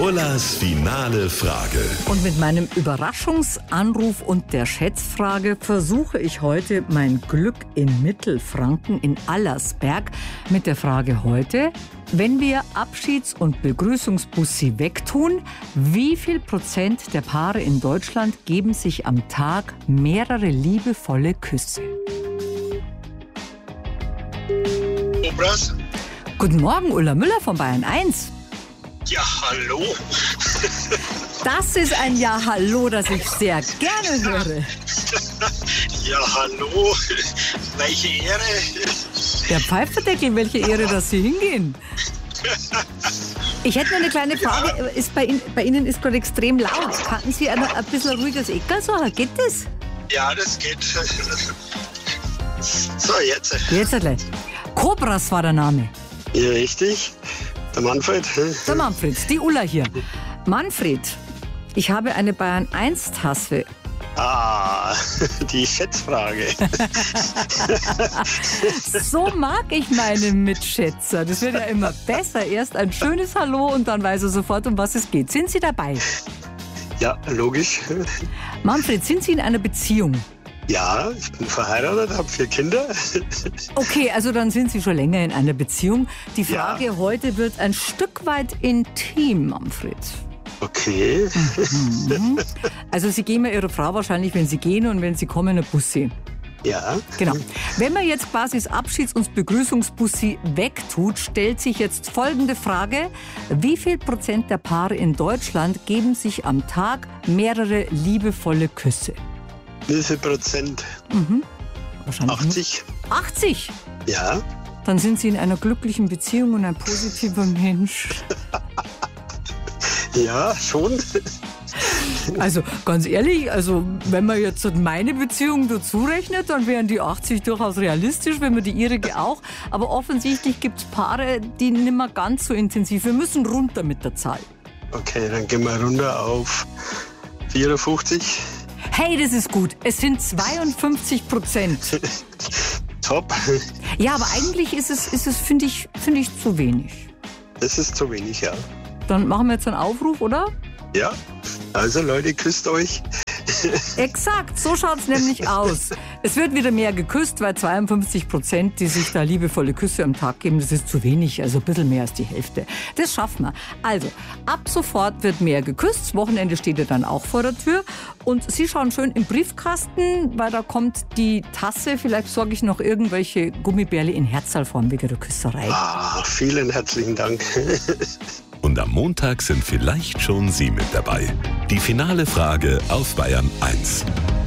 Ullas finale Frage. Und mit meinem Überraschungsanruf und der Schätzfrage versuche ich heute mein Glück in Mittelfranken, in Allersberg, mit der Frage heute: Wenn wir Abschieds- und Begrüßungsbussi wegtun, wie viel % der Paare in Deutschland geben sich am Tag mehrere liebevolle Küsse? Obras? Guten Morgen, Ulla Müller von Bayern 1. Ja, hallo. Das ist ein Ja, hallo, das ich sehr gerne höre. Ja, hallo. Welche Ehre. Der Pfeifendeckel, welche Ehre, dass Sie hingehen. Ich hätte noch eine kleine Frage. Ist bei Ihnen ist gerade extrem laut. Kannten Sie ein bisschen ruhiges Eckerl so? Geht das? Ja, das geht. So, jetzt. Jetzt gleich. Cobras war der Name. Ja, richtig. Der Manfred. Der Manfred, die Ulla hier. Manfred, ich habe eine Bayern 1 Tasse. Ah, die Schätzfrage. So mag ich meine Mitschätzer. Das wird ja immer besser. Erst ein schönes Hallo und dann weiß er sofort, um was es geht. Sind Sie dabei? Ja, logisch. Manfred, sind Sie in einer Beziehung? Ja, ich bin verheiratet, habe 4 Kinder. Okay, also dann sind Sie schon länger in einer Beziehung. Die Frage heute wird ein Stück weit intim, Manfred. Okay. Also Sie geben ja Ihrer Frau wahrscheinlich, wenn Sie gehen und wenn Sie kommen, ein Bussi. Ja. Genau. Wenn man jetzt quasi das Abschieds- und Begrüßungsbussi wegtut, stellt sich jetzt folgende Frage: Wie viel % der Paare in Deutschland geben sich am Tag mehrere liebevolle Küsse? Wie viel Prozent? Wahrscheinlich 80. 80? Ja. Dann sind Sie in einer glücklichen Beziehung und ein positiver Mensch. Ja, schon. Also ganz ehrlich, wenn man jetzt meine Beziehung dazu rechnet, dann wären die 80 durchaus realistisch, wenn man die ihrige auch. Aber offensichtlich gibt es Paare, die nicht mehr ganz so intensiv. Wir müssen runter mit der Zahl. Okay, dann gehen wir runter auf 54. Hey, das ist gut. Es sind 52%. Top. Ja, aber eigentlich ist es finde ich, zu wenig. Das ist zu wenig, ja. Dann machen wir jetzt einen Aufruf, oder? Ja, also Leute, küsst euch. Exakt, so schaut es nämlich aus. Es wird wieder mehr geküsst, weil 52%, die sich da liebevolle Küsse am Tag geben, das ist zu wenig, also ein bisschen mehr als die Hälfte. Das schaffen wir. Also, ab sofort wird mehr geküsst. Das Wochenende steht ja dann auch vor der Tür. Und Sie schauen schön im Briefkasten, weil da kommt die Tasse. Vielleicht sorge ich noch irgendwelche Gummibärle in Herzalform wegen der Küsserei. Ah, vielen herzlichen Dank. Und am Montag sind vielleicht schon Sie mit dabei. Die finale Frage auf Bayern 1.